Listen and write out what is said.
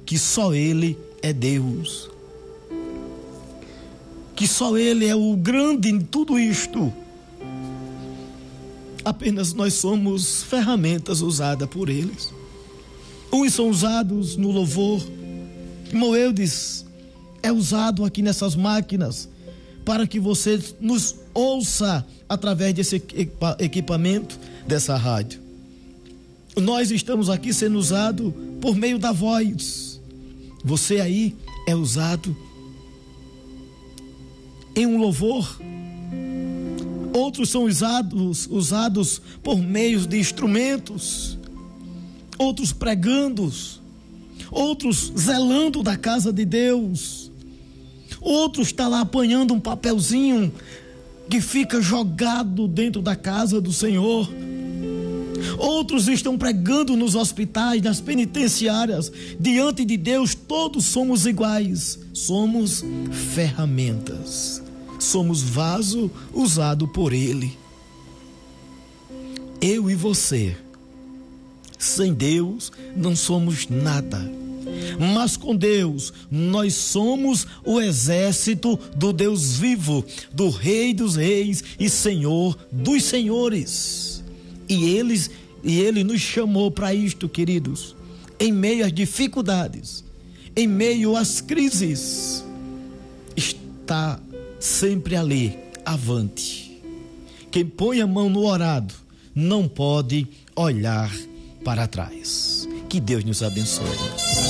que só Ele é Deus, que só Ele é o grande em tudo isto. Apenas nós somos ferramentas usadas por eles. Uns são usados no louvor, Moeudes é usado aqui nessas máquinas para que você nos ouça através desse equipamento, dessa rádio. Nós estamos aqui sendo usados por meio da voz. Você aí é usado em um louvor. Outros são usados por meio de instrumentos. Outros pregando. Outros zelando da casa de Deus. Outros estão lá apanhando um papelzinho que fica jogado dentro da casa do Senhor. Outros estão pregando nos hospitais, nas penitenciárias. Diante de Deus todos somos iguais. Somos ferramentas. Somos vaso usado por Ele. Eu e você, sem Deus não somos nada. Mas com Deus nós somos o exército do Deus vivo, do Rei dos Reis e Senhor dos Senhores. E Ele nos chamou para isto, queridos, em meio às dificuldades, em meio às crises, está sempre ali, avante. Quem põe a mão no arado não pode olhar para trás. Que Deus nos abençoe.